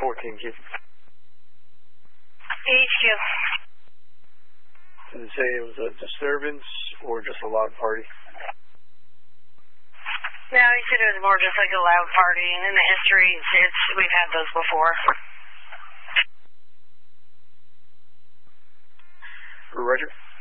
14Q. HQ. Did it say it was a disturbance or just a loud party? No, he said it was more just like a loud party, and in the history, we've had those before. Roger.